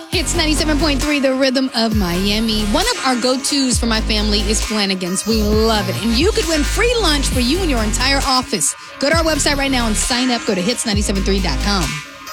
Hits 97.3, the rhythm of Miami. One of our go-tos for my family is Flanagan's. We love it. And you could win free lunch for you and your entire office. Go to our website right now and sign up. Go to hits973.com.